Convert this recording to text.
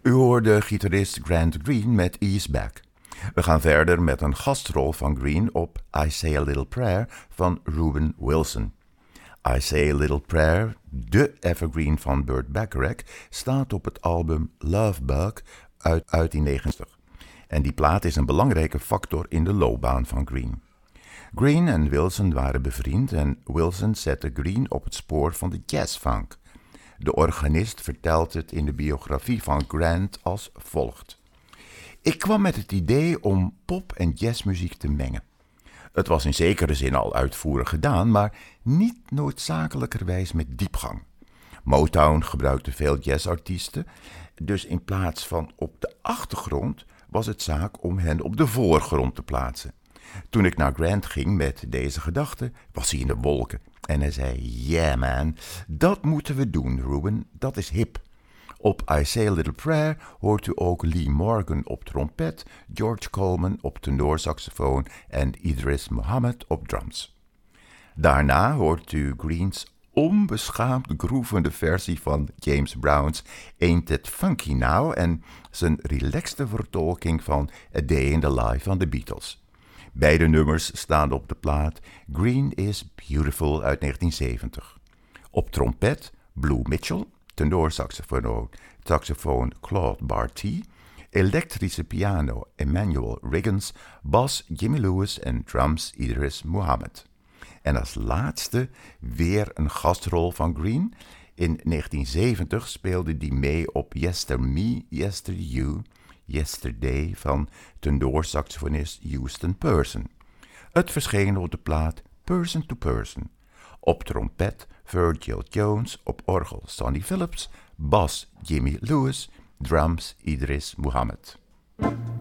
U hoorde gitarist Grant Green met Ease Back. We gaan verder met een gastrol van Green op I Say a Little Prayer van Reuben Wilson. I Say a Little Prayer, de evergreen van Burt Bacharach, staat op het album Love Bug uit 1990. En die plaat is een belangrijke factor in de loopbaan van Green. Green en Wilson waren bevriend en Wilson zette Green op het spoor van de jazzfunk. De organist vertelt het in de biografie van Grant als volgt. Ik kwam met het idee om pop- en jazzmuziek te mengen. Het was in zekere zin al uitvoerig gedaan, maar niet noodzakelijkerwijs met diepgang. Motown gebruikte veel jazzartiesten, dus in plaats van op de achtergrond was het zaak om hen op de voorgrond te plaatsen. Toen ik naar Grant ging met deze gedachte, was hij in de wolken. En hij zei, yeah man, dat moeten we doen, Reuben, dat is hip. Op I Say a Little Prayer hoort u ook Lee Morgan op trompet, George Coleman op tenorsaxofoon en Idris Muhammad op drums. Daarna hoort u Greens onbeschaamd groevende versie van James Brown's Ain't It Funky Now en zijn relaxte vertolking van A Day in the Life van de Beatles. Beide nummers staan op de plaat Green is Beautiful uit 1970. Op trompet Blue Mitchell, tenorsaxofoon Claude Barty, elektrische piano Emmanuel Riggins, bas Jimmy Lewis en drums Idris Muhammad. En als laatste weer een gastrol van Green. In 1970 speelde hij mee op Yester Me, Yester You, Yesterday van tenorsaxofonist Houston Person. Het verscheen op de plaat Person to Person. Op trompet Virgil Jones, op orgel Sonny Phillips, bas Jimmy Lewis, drums Idris Muhammad.